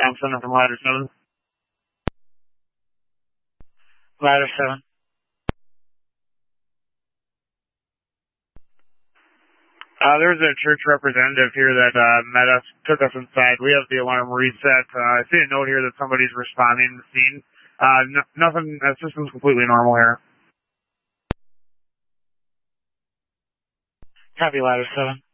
Center from Ladder 7. Ladder 7. There's a church representative here that met us, took us inside. We have the alarm reset. I see a note here that somebody's responding to the scene. Nothing, system's completely normal here. Copy, Ladder 7.